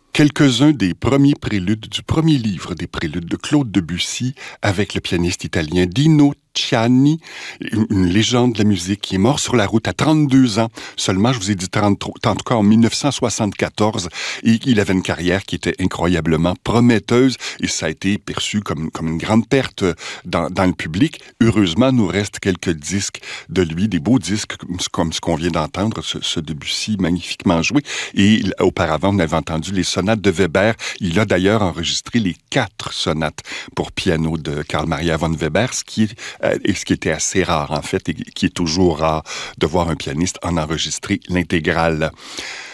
quelques-uns des premiers préludes du premier livre des préludes de Claude Debussy avec le pianiste italien Dino Ciani, une légende de la musique qui est mort sur la route à 32 ans. Seulement, je vous ai dit 33, en tout cas en 1974, et il avait une carrière qui était incroyablement prometteuse et ça a été perçu comme une grande perte dans le public. Heureusement, nous reste quelques disques de lui, des beaux disques comme ce qu'on vient d'entendre, ce Debussy magnifiquement joué. Et auparavant, on avait entendu les sonates de Weber. Il a d'ailleurs enregistré les 4 sonates pour piano de Carl Maria von Weber, ce qui était assez rare, en fait, et qui est toujours rare de voir un pianiste en enregistrer l'intégrale.